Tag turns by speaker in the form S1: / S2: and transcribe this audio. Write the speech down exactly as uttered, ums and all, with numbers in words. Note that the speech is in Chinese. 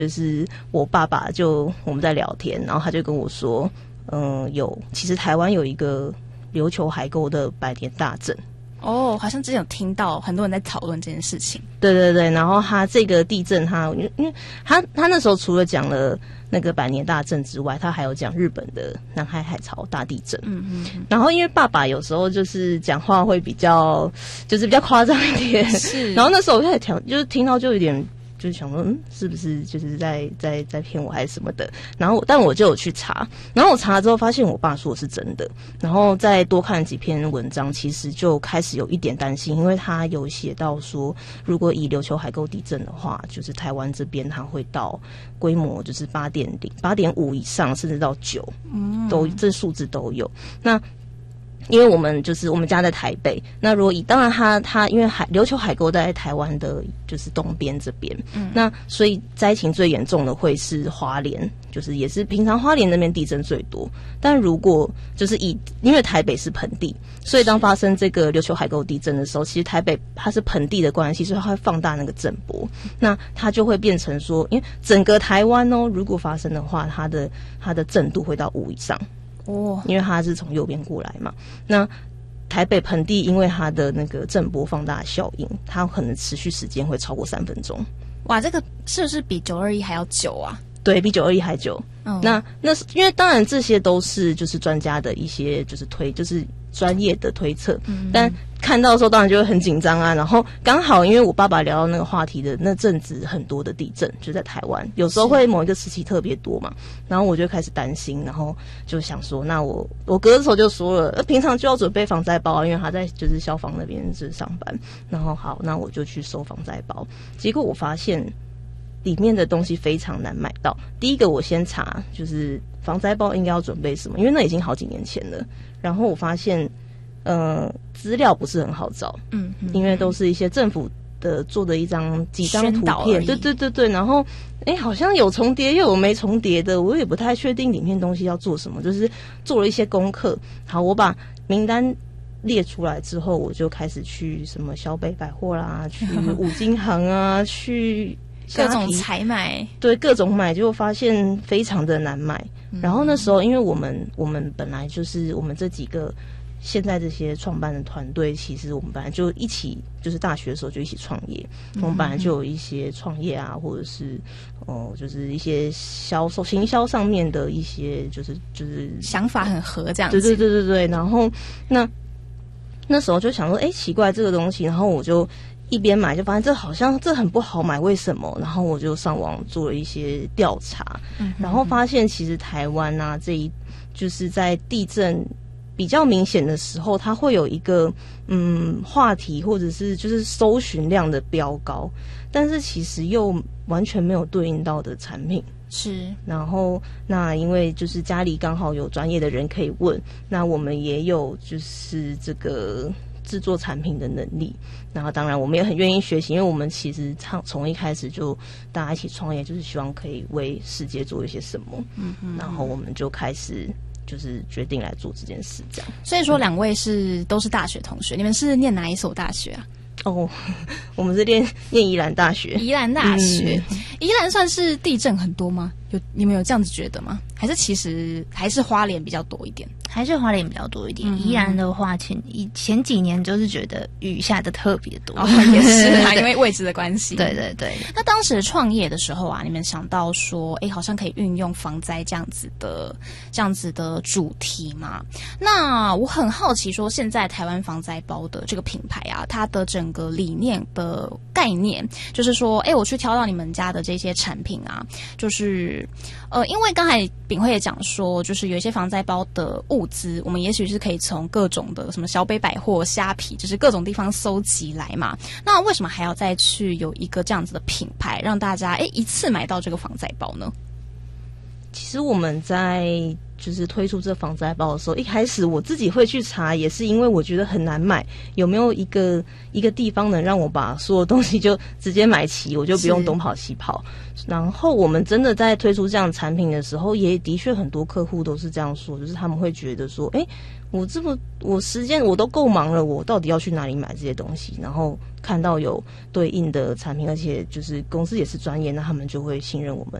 S1: 就是我爸爸就我们在聊天，然后他就跟我说，嗯，有其实台湾有一个琉球海沟的百年大震。
S2: 哦，好像之前有听到很多人在讨论这件事情。
S1: 对对对，然后他这个地震他，他因为他他那时候除了讲了那个百年大震之外，他还有讲日本的南海海潮大地震。嗯嗯嗯。然后因为爸爸有时候就是讲话会比较，就是比较夸张一点。是。然后那时候我就在调，就是听到就有点。就是想说，嗯，是不是就是在在在骗我还是什么的？然后，但我就有去查，然后我查了之后发现我爸说的是真的，然后再多看几篇文章，其实就开始有一点担心，因为他有写到说，如果以琉球海沟地震的话，就是台湾这边它会到规模就是八点零、八点五以上，甚至到九，嗯，都这数字都有。那因为我们就是我们家在台北，那如果以当然它它因为海琉球海沟在台湾的就是东边这边，嗯，那所以灾情最严重的会是花莲，就是也是平常花莲那边地震最多。但如果就是以因为台北是盆地，所以当发生这个琉球海沟地震的时候，其实台北它是盆地的关系，所以它会放大那个震波，那它就会变成说，因为整个台湾哦，如果发生的话，它的它的震度会到五以上。哦，因为它是从右边过来嘛，那台北盆地因为它的那个震波放大效应，它可能持续时间会超过三分钟。
S2: 哇，这个是不是比九二一还要久啊？
S1: 对，比九二一还久。嗯，那那因为当然这些都是就是专家的一些就是推就是专业的推测，嗯，但看到的时候当然就会很紧张啊。然后刚好因为我爸爸聊到那个话题的那阵子很多的地震就在台湾，有时候会某一个时期特别多嘛，然后我就开始担心，然后就想说，那我我哥的时候就说了，平常就要准备防灾包啊，因为他在就是消防那边是上班，然后好，那我就去收防灾包，结果我发现里面的东西非常难买到。第一个我先查就是防灾包应该要准备什么，因为那已经好几年前了。然后我发现，呃，资料不是很好找，嗯，因为都是一些政府的做的一张几张图片，对对对对。然后，哎，好像有重叠又有没重叠的，我也不太确定里面东西要做什么。就是做了一些功课。好，我把名单列出来之后，我就开始去什么小北百货啦，去五金行啊，去。
S2: 各种采买，
S1: 对，各种买，结果发现非常的难买。嗯、然后那时候，因为我们我们本来就是我们这几个现在这些创办的团队，其实我们本来就一起，就是大学的时候就一起创业。嗯、我们本来就有一些创业啊，或者是哦、呃，就是一些销售、行销上面的一些，就是就是
S2: 想法很合这样子。
S1: 对对对对对。然后那那时候就想说，哎，奇怪这个东西，然后我就。一边买就发现这好像这很不好买，为什么？然后我就上网做了一些调查，嗯、然后发现其实台湾啊这一就是在地震比较明显的时候，它会有一个嗯话题或者是就是搜寻量的飙高，但是其实又完全没有对应到的产品。
S2: 是，
S1: 然后那因为就是家里刚好有专业的人可以问，那我们也有就是这个。制作产品的能力，然后当然我们也很愿意学习，因为我们其实从一开始就大家一起创业，就是希望可以为世界做一些什么，嗯嗯，然后我们就开始就是决定来做这件事，这样。
S2: 所以说，两位是、嗯、都是大学同学，你们是念哪一所大学啊？
S1: 哦，我们是念念宜兰大学。
S2: 宜兰大学，嗯、宜兰算是地震很多吗？有你们有这样子觉得吗？还是其实还是花莲比较多一点？
S3: 还是花莲比较多一点。嗯、宜兰的话，前前几年就是觉得雨下的特别多，
S2: 哦、也是啊，因为位置的关系。
S3: 对对对。
S2: 那当时创业的时候啊，你们想到说，哎，好像可以运用防灾这样子的这样子的主题嘛？那我很好奇，说现在台湾防灾包的这个品牌啊，它的整个理念的概念，就是说，哎，我去挑到你们家的这些产品啊，就是呃，因为刚才秉慧也讲说，就是有一些防灾包的物资，我们也许是可以从各种的什么小北百货、虾皮，就是各种地方搜集来嘛。那为什么还要再去有一个这样子的品牌，让大家哎一次买到这个防灾包呢？
S1: 其实我们在就是推出这防灾包的时候，一开始我自己会去查，也是因为我觉得很难买，有没有一个一个地方能让我把所有东西就直接买齐，我就不用东跑西跑。然后我们真的在推出这样的产品的时候，也的确很多客户都是这样说，就是他们会觉得说，哎，我这么我时间我都够忙了，我到底要去哪里买这些东西？然后看到有对应的产品，而且就是公司也是专业，那他们就会信任我们。